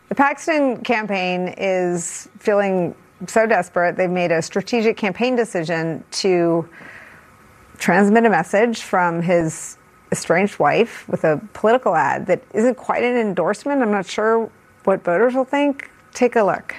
The Paxton campaign is feeling so desperate, they've made a strategic campaign decision to transmit a message from his estranged wife with a political ad that isn't quite an endorsement. I'm not sure what voters will think. Take a look.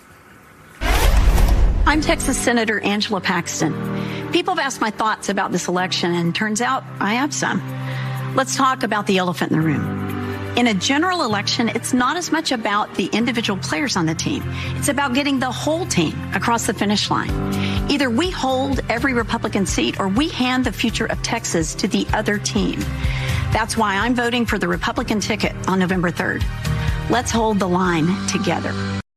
I'm Texas Senator Angela Paxton. People have asked my thoughts about this election, and turns out I have some. Let's talk about the elephant in the room. In a general election, it's not as much about the individual players on the team. It's about getting the whole team across the finish line. Either we hold every Republican seat or we hand the future of Texas to the other team. That's why I'm voting for the Republican ticket on November 3rd. Let's hold the line together.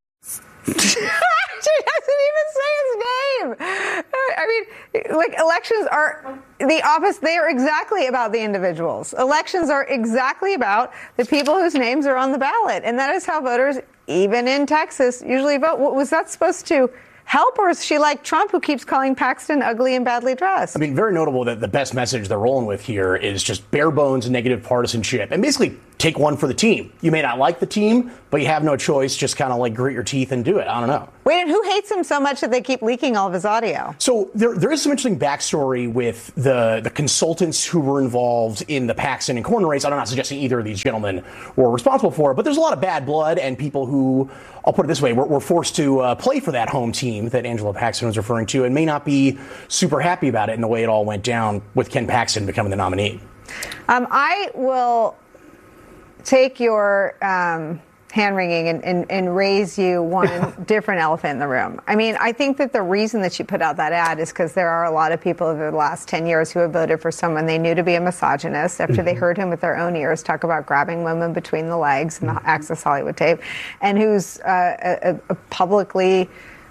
She doesn't even say his name. I mean, like, elections are the opposite. They are exactly about the individuals. Elections are exactly about the people whose names are on the ballot. And that is how voters, even in Texas, usually vote. Was that supposed to help, or is she like Trump, who keeps calling Paxton ugly and badly dressed? I mean, very notable that the best message they're rolling with here is just bare bones negative partisanship, and basically take one for the team. You may not like the team, but you have no choice. Just kind of like grit your teeth and do it. I don't know. Wait, and who hates him so much that they keep leaking all of his audio? So there is some interesting backstory with the consultants who were involved in the Paxton and Cornyn race. I'm not suggesting either of these gentlemen were responsible for it, but there's a lot of bad blood and people who, I'll put it this way, were forced to play for that home team that Angela Paxton was referring to, and may not be super happy about it in the way it all went down with Ken Paxton becoming the nominee. I will take your hand-wringing and raise you one different elephant in the room. I mean, I think that the reason that she put out that ad is because there are a lot of people over the last 10 years who have voted for someone they knew to be a misogynist after they heard him with their own ears talk about grabbing women between the legs and the Access Hollywood tape, and who's a publicly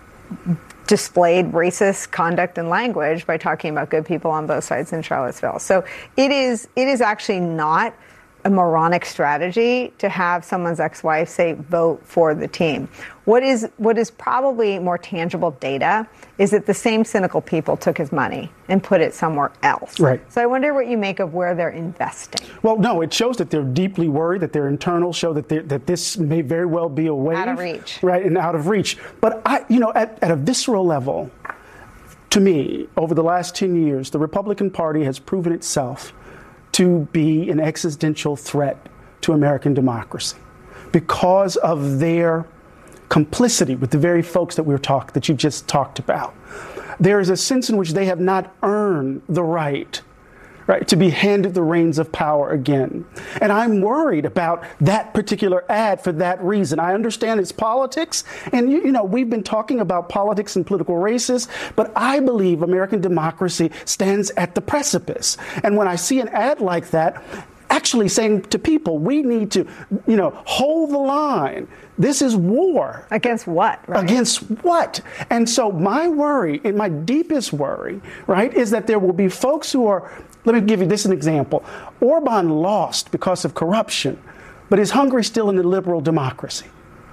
displayed racist conduct and language by talking about good people on both sides in Charlottesville. So it is actually not a moronic strategy to have someone's ex-wife say vote for the team. What is probably more tangible data is that the same cynical people took his money and put it somewhere else. Right. So I wonder what you make of where they're investing. Well, no, it shows that they're deeply worried, that their internals show that this may very well be a wave. Out of reach. Right, and out of reach. But at a visceral level, to me, over the last 10 years, the Republican Party has proven itself to be an existential threat to American democracy because of their complicity with the very folks that you just talked about. There is a sense in which they have not earned the right to be handed the reins of power again. And I'm worried about that particular ad for that reason. I understand it's politics, and we've been talking about politics and political races, but I believe American democracy stands at the precipice. And when I see an ad like that, actually saying to people, we need to, hold the line. This is war. Against what? Right? Against what? And so my worry, and my deepest worry, right, is that there will be folks who are, let me give you this an example. Orban lost because of corruption, but is Hungary still in a liberal democracy?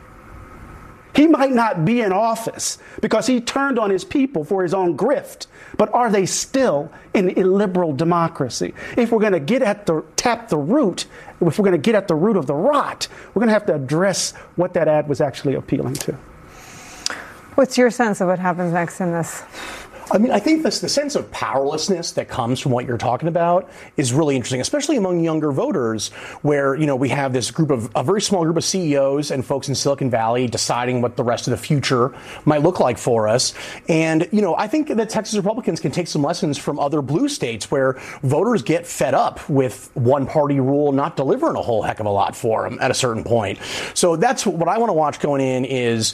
He might not be in office because he turned on his people for his own grift, but are they still in a liberal democracy? If we're going to tap the root, if we're going to get at the root of the rot, we're going to have to address what that ad was actually appealing to. What's your sense of what happens next in this? I mean, I think the sense of powerlessness that comes from what you're talking about is really interesting, especially among younger voters, where, we have this a very small group of CEOs and folks in Silicon Valley deciding what the rest of the future might look like for us. And, I think that Texas Republicans can take some lessons from other blue states where voters get fed up with one party rule not delivering a whole heck of a lot for them at a certain point. So that's what I want to watch going in is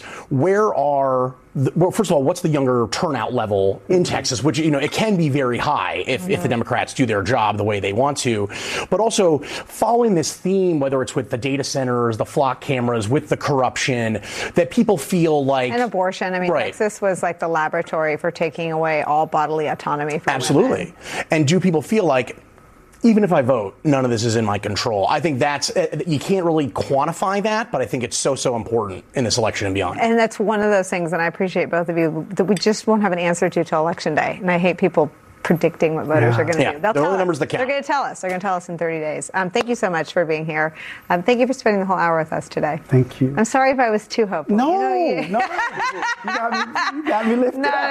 first of all, what's the younger turnout level in Texas, which, it can be very high if the Democrats do their job the way they want to. But also following this theme, whether it's with the data centers, the flock cameras, with the corruption, that people feel like... And abortion. I mean, right. Texas was like the laboratory for taking away all bodily autonomy from Absolutely. women. And do people feel like, even if I vote, none of this is in my control? I think you can't really quantify that, but I think it's so important in this election and beyond. And that's one of those things, and I appreciate both of you, that we just won't have an answer to till Election Day. And I hate people predicting what voters are going to do. They're the numbers that count. They're going to tell us. They're going to tell us in 30 days. Thank you so much for being here. Thank you for spending the whole hour with us today. Thank you. I'm sorry if I was too hopeful. No, you got me lifted up.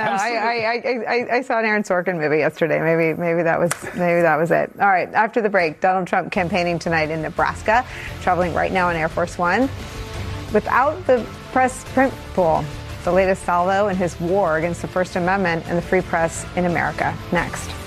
I saw an Aaron Sorkin movie yesterday. Maybe that was it. All right. After the break, Donald Trump campaigning tonight in Nebraska, traveling right now on Air Force One, without the press print pool. The latest salvo in his war against the First Amendment and the free press in America. Next.